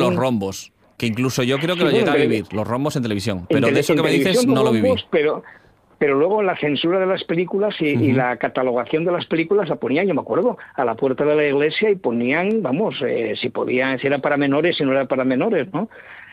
los rombos, que incluso yo creo que lo llegué a vivir, los rombos en televisión. Pero de eso que me dices no lo viví. Pero luego la censura de las películas y la catalogación de las películas la ponían, yo me acuerdo, a la puerta de la iglesia y ponían, vamos, si era para menores, si no era para menores, ¿no?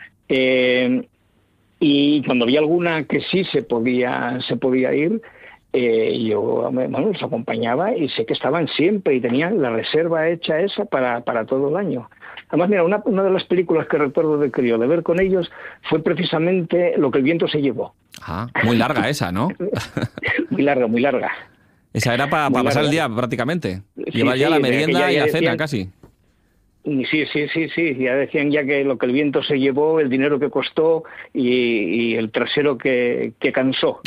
Y cuando había alguna que sí se podía ir, yo los acompañaba y sé que estaban siempre y tenían la reserva hecha esa para todo el año. Además, mira, una de las películas que recuerdo de crío de ver con ellos fue precisamente Lo que el viento se llevó. Ah, muy larga esa, ¿no? Muy larga. Esa era para pasar el día prácticamente. Llevar ya la merienda y la cena casi. Sí. Ya decían ya que lo que el viento se llevó, el dinero que costó y el trasero que cansó.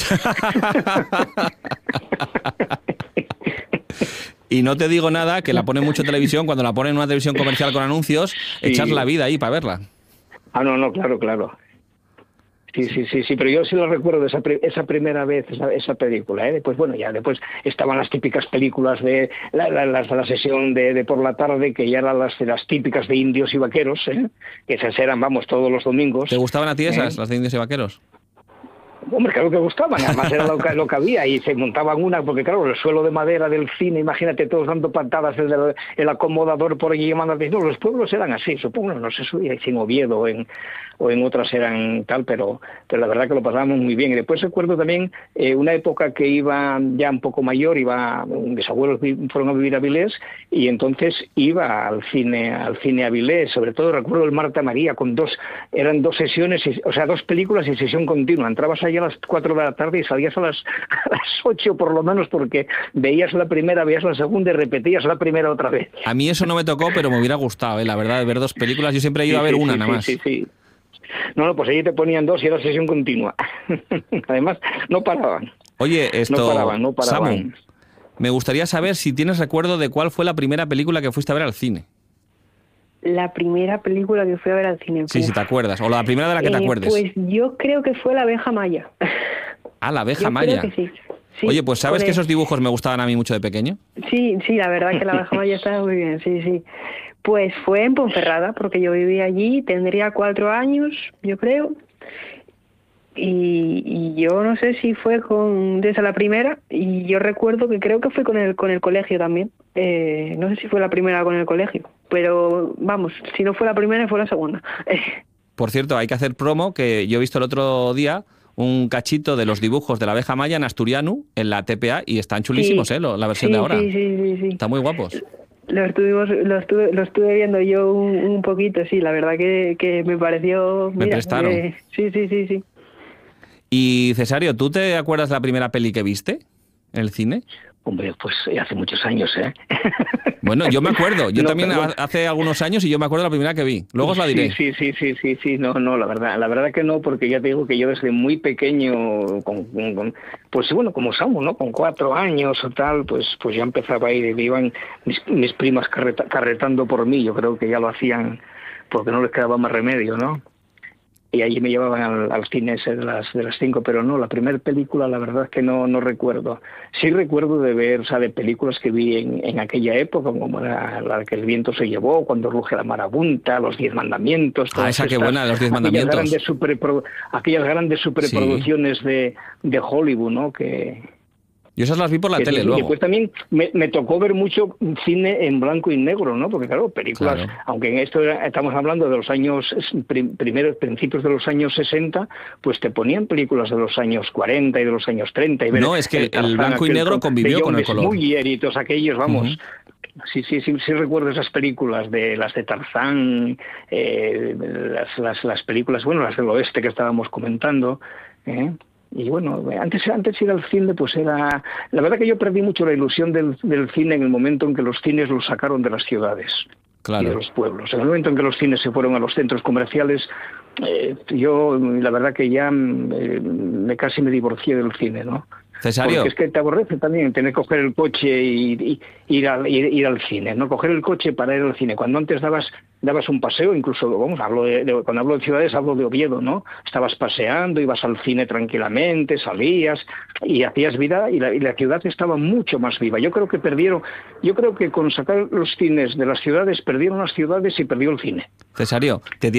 Y no te digo nada, que la ponen mucho en televisión, cuando la ponen en una televisión comercial con anuncios, echas la vida ahí para verla. Ah, no, claro. Sí, pero yo sí lo recuerdo de esa primera vez, esa película, ¿eh? Después estaban las típicas películas de la sesión de por la tarde, que ya eran las típicas de indios y vaqueros, ¿eh? Que esas eran, vamos, todos los domingos. ¿Te gustaban a ti esas, las de indios y vaqueros? Hombre, claro que gustaban, además era lo que había, y se montaban porque claro, el suelo de madera del cine, imagínate todos dando patadas, el acomodador por allí llamando atención. Los pueblos eran así, supongo, no sé si en Oviedo o en otras eran tal, pero la verdad que lo pasábamos muy bien. Y después recuerdo también una época que iba ya un poco mayor, mis abuelos fueron a vivir a Avilés, y entonces iba al cine Avilés. Sobre todo recuerdo el Marta María, eran dos sesiones, dos películas y sesión continua. Entrabas allá a las 4 de la tarde y salías a las 8 por lo menos, porque veías la primera, veías la segunda y repetías la primera otra vez. A mí eso no me tocó, pero me hubiera gustado, la verdad, de ver dos películas. Yo siempre he ido a ver una nada más. Sí. No, pues allí te ponían dos y era sesión continua. Además, no paraban. Oye, No paraban. Samu, me gustaría saber si tienes recuerdo de cuál fue la primera película que fuiste a ver al cine. La primera película que fui a ver al cine. Sí, si te acuerdas. O la primera de la que te acuerdes. Pues yo creo que fue La abeja maya. Ah, La abeja maya. Creo que sí. Sí, oye, pues ¿sabes que esos dibujos me gustaban a mí mucho de pequeño? Sí, la verdad que La abeja maya estaba muy bien, sí. Pues fue en Ponferrada, porque yo vivía allí, tendría 4 años, yo creo. Y yo no sé si fue desde la primera, y yo recuerdo que creo que fue con el colegio también. No sé si fue la primera con el colegio, pero vamos, si no fue la primera, fue la segunda. Por cierto, hay que hacer promo, que yo he visto el otro día un cachito de los dibujos de La abeja maya en asturiano, en la TPA, y están chulísimos, sí. La versión de ahora. Sí. Están muy guapos. Lo estuve viendo yo un poquito, sí, la verdad que me pareció... Me prestaron. Sí. Y Cesario, ¿tú te acuerdas la primera peli que viste en el cine? Hombre, pues hace muchos años, ¿eh? Bueno, yo me acuerdo. Yo también hace algunos años, y yo me acuerdo la primera que vi. Luego os la diré. Sí. No, la verdad que no, porque ya te digo que yo desde muy pequeño, pues bueno, como Samu, ¿no? Con 4 años o tal, pues ya empezaba a ir, iban mis primas carretando por mí. Yo creo que ya lo hacían porque no les quedaba más remedio, ¿no? Y allí me llevaban al cine ese de las 5, pero no, la primera película la verdad es que no recuerdo. Sí recuerdo de ver, de películas que vi en aquella época, como era la que el viento se llevó, Cuando ruge la marabunta, Los 10 mandamientos. Esa qué buena, Los 10 mandamientos. Aquellas grandes superproducciones de Hollywood, ¿no? Yo esas las vi por la tele luego. Después también me tocó ver mucho cine en blanco y negro, ¿no? Porque claro, películas, aunque en esto estamos hablando de los años principios de los años 60, pues te ponían películas de los años 40 y de los años 30. Y no, es que el blanco y negro convivió con el color. Muy eritos aquellos, vamos. Sí recuerdo esas películas, de las de Tarzán, las películas, bueno, las del oeste que estábamos comentando, Y bueno, antes ir al cine, pues era... La verdad que yo perdí mucho la ilusión del cine en el momento en que los cines los sacaron de las ciudades y de los pueblos. En el momento en que los cines se fueron a los centros comerciales, yo la verdad que ya casi me divorcié del cine, ¿no? Cesario. Porque es que te aborrece también tener que coger el coche y ir al cine, ¿no? Coger el coche para ir al cine. Cuando antes dabas un paseo, incluso, cuando hablo de ciudades, hablo de Oviedo, ¿no? Estabas paseando, ibas al cine tranquilamente, salías y hacías vida, y la ciudad estaba mucho más viva. Yo creo que con sacar los cines de las ciudades, perdieron las ciudades y perdió el cine. Cesario, te